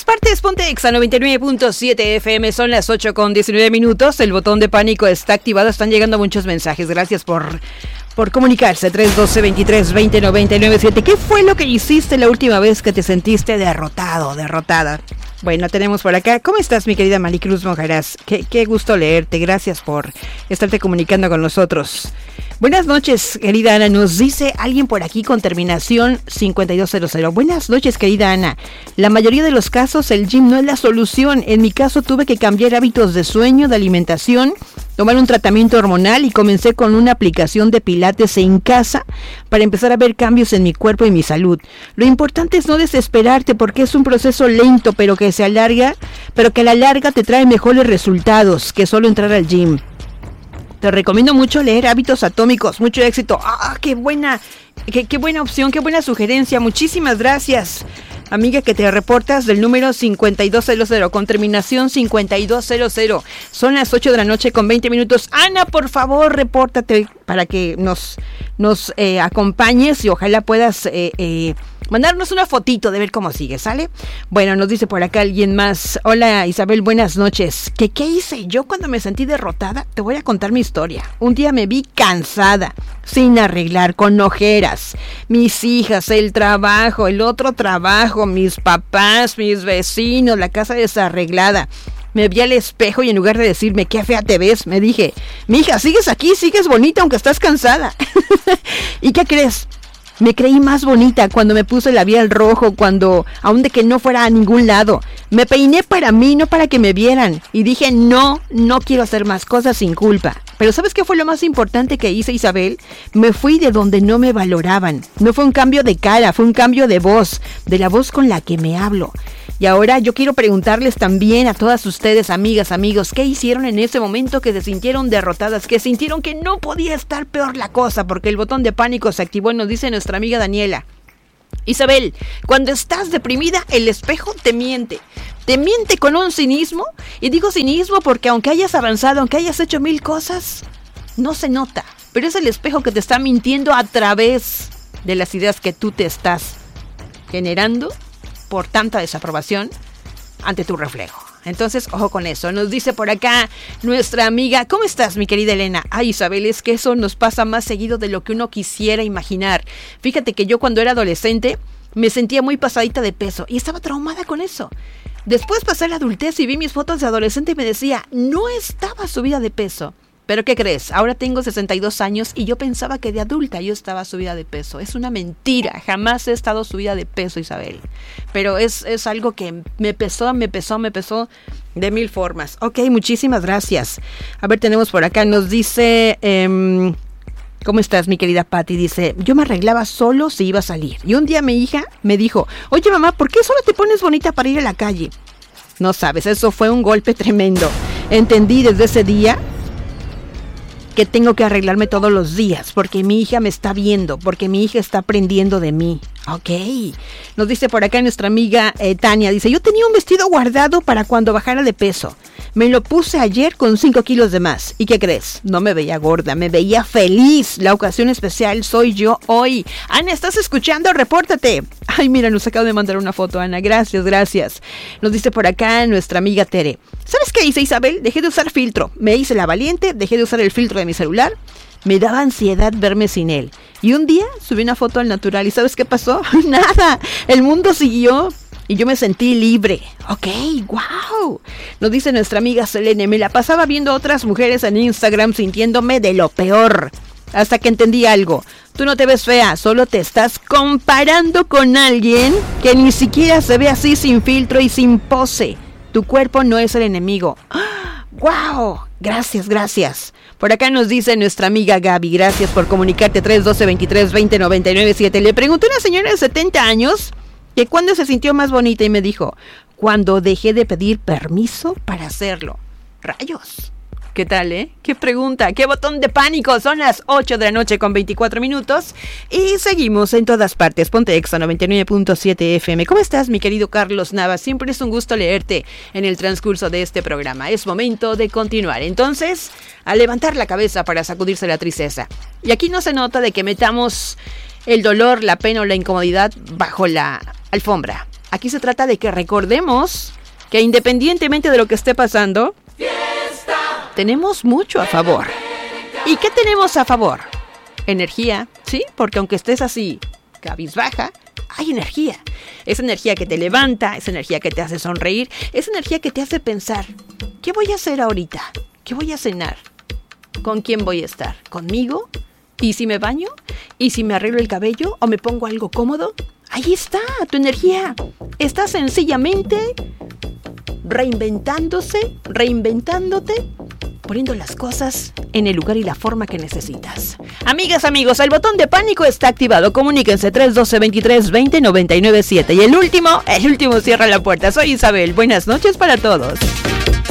partes, ponte Exa 99.7 FM, son las 8:19. El botón de pánico está activado, están llegando muchos mensajes. Gracias por comunicarse. 312-23-20-997. ¿Qué fue lo que hiciste la última vez que te sentiste derrotada? Bueno, tenemos por acá. ¿Cómo estás, mi querida Maricruz Monjarás? Qué gusto leerte. Gracias por estarte comunicando con nosotros. Buenas noches, querida Ana. Nos dice alguien por aquí con terminación 5200. Buenas noches, querida Ana. La mayoría de los casos el gym no es la solución. En mi caso tuve que cambiar hábitos de sueño, de alimentación, tomar un tratamiento hormonal y comencé con una aplicación de pilates en casa para empezar a ver cambios en mi cuerpo y mi salud. Lo importante es no desesperarte porque es un proceso lento, pero que a la larga te trae mejores resultados que solo entrar al gym. Te recomiendo mucho leer Hábitos Atómicos. Mucho éxito. Qué buena opción, qué buena sugerencia. Muchísimas gracias, amiga, que te reportas del número 5200 con terminación 5200. Son las 8:20. Ana, por favor, repórtate para que nos acompañes y ojalá puedas mandarnos una fotito de ver cómo sigue, ¿sale? Bueno, nos dice por acá alguien más. Hola, Isabel, buenas noches. ¿Qué hice yo cuando me sentí derrotada? Te voy a contar mi historia. Un día me vi cansada, sin arreglar, con ojeras. Mis hijas, el trabajo, el otro trabajo, mis papás, mis vecinos, la casa desarreglada. Me vi al espejo y en lugar de decirme qué fea te ves, me dije, mija, sigues aquí, sigues bonita aunque estás cansada. ¿Y qué crees? Me creí más bonita cuando me puse el labial rojo, cuando, aun de que no fuera a ningún lado, me peiné para mí, no para que me vieran. Y dije, no quiero hacer más cosas sin culpa. Pero ¿sabes qué fue lo más importante que hice, Isabel? Me fui de donde no me valoraban. No fue un cambio de cara, fue un cambio de voz, de la voz con la que me hablo. Y ahora yo quiero preguntarles también a todas ustedes, amigas, amigos, ¿qué hicieron en ese momento que se sintieron derrotadas, que sintieron que no podía estar peor la cosa porque el botón de pánico se activó? Y nos dice nuestra amiga Daniela. Isabel, cuando estás deprimida, el espejo te miente con un cinismo, y digo cinismo porque aunque hayas avanzado, aunque hayas hecho 1000 cosas, no se nota, pero es el espejo que te está mintiendo a través de las ideas que tú te estás generando por tanta desaprobación ante tu reflejo. Entonces, ojo con eso. Nos dice por acá nuestra amiga, ¿cómo estás, mi querida Elena? Ay, Isabel, es que eso nos pasa más seguido de lo que uno quisiera imaginar. Fíjate que yo cuando era adolescente me sentía muy pasadita de peso y estaba traumada con eso. Después pasé a la adultez y vi mis fotos de adolescente y me decía, no estaba subida de peso. ¿Pero qué crees? Ahora tengo 62 años y yo pensaba que de adulta yo estaba subida de peso. Es una mentira. Jamás he estado subida de peso, Isabel. Pero es algo que me pesó de 1000 formas. Ok, muchísimas gracias. A ver, tenemos por acá. Nos dice... ¿Cómo estás, mi querida Patti? Dice, yo me arreglaba solo si iba a salir. Y un día mi hija me dijo, oye, mamá, ¿por qué solo te pones bonita para ir a la calle? No sabes, eso fue un golpe tremendo. Entendí desde ese día que tengo que arreglarme todos los días, porque mi hija me está viendo, porque mi hija está aprendiendo de mí. Ok. Nos dice por acá nuestra amiga Tania, dice, yo tenía un vestido guardado para cuando bajara de peso. Me lo puse ayer con 5 kilos de más. ¿Y qué crees? No me veía gorda, me veía feliz. La ocasión especial soy yo hoy. Ana, ¿estás escuchando? Repórtate. Ay, mira, nos acabo de mandar una foto, Ana. Gracias. Nos dice por acá nuestra amiga Tere. ¿Sabes qué hice, Isabel? Dejé de usar filtro. Me hice la valiente, dejé de usar el filtro de mi celular. Me daba ansiedad verme sin él. Y un día subí una foto al natural. ¿Y sabes qué pasó? Nada. El mundo siguió. Y yo me sentí libre. Ok, wow. Nos dice nuestra amiga Selene, me la pasaba viendo a otras mujeres en Instagram sintiéndome de lo peor. Hasta que entendí algo. Tú no te ves fea, solo te estás comparando con alguien que ni siquiera se ve así sin filtro y sin pose. Tu cuerpo no es el enemigo. ¡Wow! Gracias. Por acá nos dice nuestra amiga Gaby, gracias por comunicarte. 312-23-20-997. Le pregunté a una señora de 70 años... que cuándo se sintió más bonita y me dijo, cuando dejé de pedir permiso para hacerlo. Rayos. ¿Qué tal, ¿Qué pregunta? ¿Qué botón de pánico? Son las 8:24 y seguimos en todas partes. Ponte Exa 99.7 FM. ¿Cómo estás, mi querido Carlos Navas? Siempre es un gusto leerte en el transcurso de este programa. Es momento de continuar. Entonces, a levantar la cabeza para sacudirse la tristeza. Y aquí no se nota de que metamos el dolor, la pena o la incomodidad bajo la alfombra. Aquí se trata de que recordemos que independientemente de lo que esté pasando, tenemos mucho a favor. ¿Y qué tenemos a favor? Energía, ¿sí? Porque aunque estés así, cabizbaja, hay energía. Es energía que te levanta, es energía que te hace sonreír, es energía que te hace pensar, ¿qué voy a hacer ahorita? ¿Qué voy a cenar? ¿Con quién voy a estar? ¿Conmigo? ¿Y si me baño? ¿Y si me arreglo el cabello? ¿O me pongo algo cómodo? Ahí está tu energía. Está sencillamente reinventándote, poniendo las cosas en el lugar y la forma que necesitas. Amigas, amigos, el botón de pánico está activado. Comuníquense 312-23-20-997. Y el último cierra la puerta. Soy Isabel. Buenas noches para todos.